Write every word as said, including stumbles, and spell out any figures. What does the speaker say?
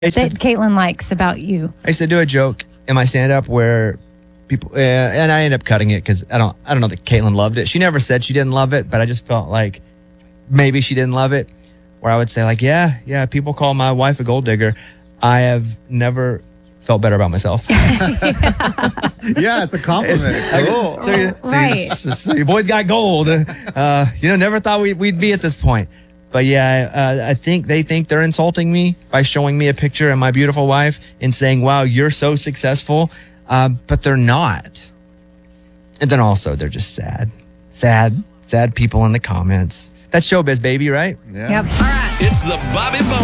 that Caitlin likes about you? I used to do a joke in my stand-up where people, uh, and I ended up cutting it because I don't, I don't know that Caitlin loved it. She never said she didn't love it, but I just felt like maybe she didn't love it. Where I would say like, yeah, yeah, people call my wife a gold digger. I have never felt better about myself. Yeah, it's a compliment. It's, cool. so, you- so, Right. you- so, so your boy's got gold. Uh, you know, never thought we'd, we'd be at this point. But yeah, uh, I think they think they're insulting me by showing me a picture of my beautiful wife and saying, wow, you're so successful. Uh, but they're not. And then also they're just sad. Sad, sad people in the comments. That's showbiz, baby, right? Yeah. Yep. It's the Bobby Bones